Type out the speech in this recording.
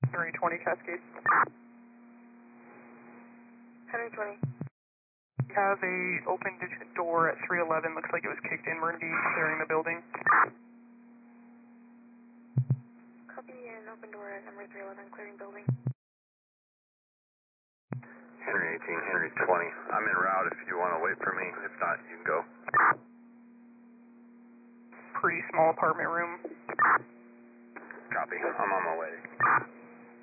Henry 20 Cascade. Henry 20. We have a open door at 311. Looks like it was kicked in. We're going to be clearing the building. Copy and open door at number 311, clearing building. Henry 18, Henry 20. I'm en route if you want to wait for me. If not, you can go. Pretty small apartment room. Copy. I'm on my way.